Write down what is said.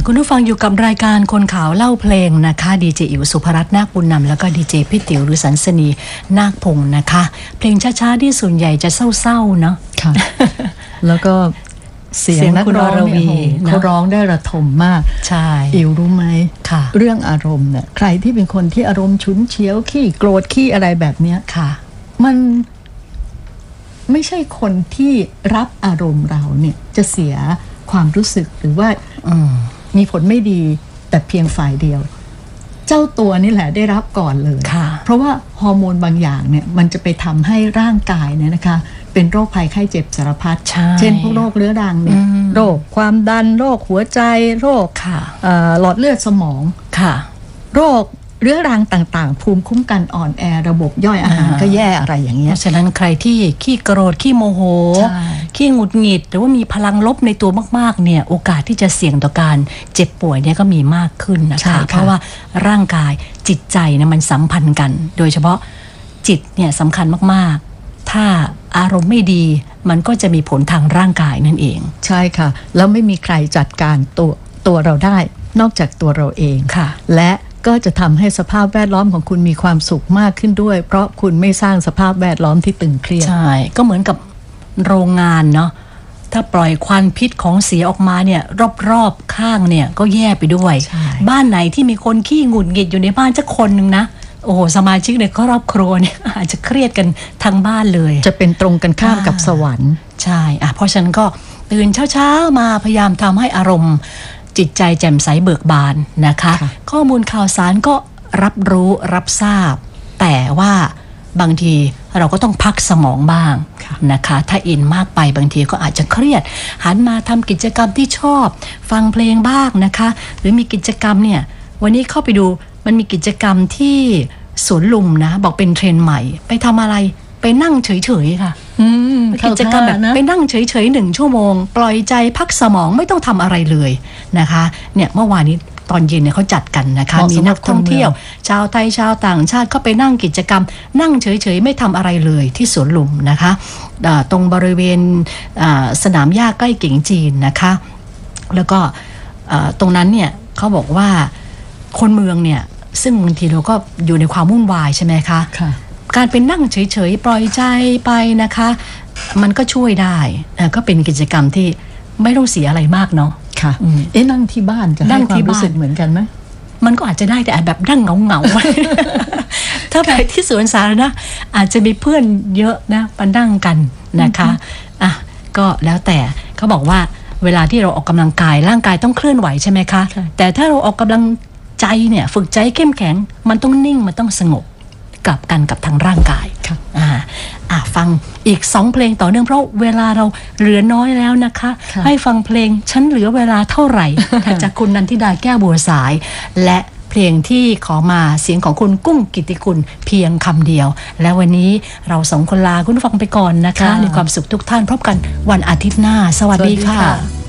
คุณผู้ฟังอยู่กับรายการคนข่าวเล่าเพลงนะคะดีเจอิ๋วสุภรัตน์นาคบุญนำแล้วก็ดีเจพี่ติ๋วหรือสันสนีนาคพงศ์นะคะเพลงช้าๆที่ส่วนใหญ่จะเศร้าๆเนาะค่ะ แล้วก็เสียงนักร้องเนี่ยเขาร้องได้ระทมมากใช่อิ๋วรู้ไหมค่ะเรื่องอารมณ์เนี่ยใครที่เป็นคนที่อารมณ์ฉุนเฉียวขี้โกรธขี้อะไรแบบเนี้ยค่ะมันไม่ใช่คนที่รับอารมณ์เราเนี่ยจะเสียความรู้สึกหรือว่ามีผลไม่ดีแต่เพียงฝ่ายเดียวเจ้าตัวนี่แหละได้รับก่อนเลยเพราะว่าฮอร์โมนบางอย่างเนี่ยมันจะไปทำให้ร่างกายเนี่ยนะคะเป็นโรคภัยไข้เจ็บสารพัดเช่นพวกโรคเรื้อรังเนี่ยโรคความดันโรคหัวใจโรคหลอดเลือดสมองโรคเรื้อรังต่างๆภูมิคุ้มกันอ่อนแอระบบย่อยอาหารก็แย่อะไรอย่างเงี้ยฉะนั้นใครที่ขี้โกรธขี้โมโหขี้หงุดหงิดหรือว่ามีพลังลบในตัวมากๆเนี่ยโอกาสที่จะเสี่ยงต่อการเจ็บป่วยเนี่ยก็มีมากขึ้นนะคะเพราะว่าร่างกายจิตใจเนี่ยมันสัมพันธ์กันโดยเฉพาะจิตเนี่ยสำคัญมากๆถ้าอารมณ์ไม่ดีมันก็จะมีผลทางร่างกายนั่นเองใช่ค่ะแล้วไม่มีใครจัดการตัวเราได้นอกจากตัวเราเองค่ะและก็จะทำให้สภาพแวดล้อมของคุณมีความสุขมากขึ้นด้วยเพราะคุณไม่สร้างสภาพแวดล้อมที่ตึงเครียดใช่ก็เหมือนกับโรงงานเนาะถ้าปล่อยควันพิษของเสียออกมาเนี่ยรอบๆข้างเนี่ยก็แย่ไปด้วยบ้านไหนที่มีคนขี้หงุดหงิดอยู่ในบ้านจะคนหนึ่งนะโอ้โหสมาชิกในครอบครัวเนี่ยอาจจะเครียดกันทั้งบ้านเลยจะเป็นตรงกันข้ามกับสวรรค์ใช่เพราะฉะนั้นก็ตื่นเช้าๆมาพยายามทำให้อารมณ์จิตใจแจ่มใสเบิกบานนะคะข้อมูลข่าวสารก็รับรู้รับทราบแต่ว่าบางทีเราก็ต้องพักสมองบ้างนะคะถ้าอินมากไปบางทีก็อาจจะเครียดหันมาทำกิจกรรมที่ชอบฟังเพลงบ้างนะคะหรือมีกิจกรรมเนี่ยวันนี้เข้าไปดูมันมีกิจกรรมที่สวนลุมนะบอกเป็นเทรนด์ใหม่ไปทำอะไรไปนั่งเฉยๆค่ะกิจกรรมแบบไปนั่งเฉยๆ1 ชั่วโมงปล่อยใจพักสมองไม่ต้องทำอะไรเลยนะคะเนี่ยเมื่อวานนี้ตอนเย็นเนี่ยเขาจัดกันนะคะมีนักท่องเที่ยวชาวไทยชาวต่างชาติก็ไปนั่งกิจกรรมนั่งเฉยๆไม่ทำอะไรเลยที่สวนลุมนะคะตรงบริเวณสนามหญ้าใกล้เก๋งจีนนะคะแล้วก็ตรงนั้นเนี่ยเขาบอกว่าคนเมืองเนี่ยซึ่งบางทีเราก็อยู่ในความวุ่นวายใช่ไหมคะการเป็นนั่งเฉยๆปล่อยใจไปนะคะมันก็ช่วยได้ก็เป็นกิจกรรมที่ไม่ต้องเสียอะไรมากเนาะค่ะนั่งที่บ้านจะให้ความรู้สึกเหมือนกันไหมมันก็อาจจะได้แต่แบบนั่งเหงาๆ ถ้าไปที่สวนสาธารณะอาจจะมีเพื่อนเยอะนะมานั่งกันนะคะก็แล้วแต่เขาบอกว่าเวลาที่เราออกกำลังกายร่างกายต้องเคลื่อนไหวใช่ไหมคะแต่ถ้าเราออกกำลังใจเนี่ยฝึกใจเข้มแข็งมันต้องนิ่งมันต้องสงบกลับกันกับทางร่างกายฟังอีก2เพลงต่อเนื่องเพราะเวลาเราเหลือน้อยแล้วนะคะให้ฟังเพลงฉันเหลือเวลาเท่าไหร่จากคุณนันทิดาแก้วบัวสายและเพลงที่ขอมาเสียงของคุณกุ้งกิตติกุลเพียงคำเดียวและวันนี้เรา2 คนลาคุณผู้ฟังไปก่อนนะคะในความสุขทุกท่านพบกันวันอาทิตย์หน้าสวัสดีค่ะ